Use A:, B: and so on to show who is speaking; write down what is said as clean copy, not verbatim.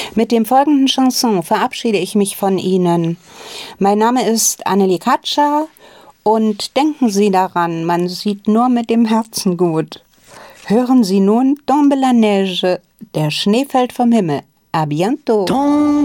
A: Mit dem folgenden Chanson verabschiede ich mich von Ihnen. Mein Name ist Annelie Katscher und denken Sie daran, man sieht nur mit dem Herzen gut. Hören Sie nun Tombe la neige, der Schnee fällt vom Himmel. À bientôt.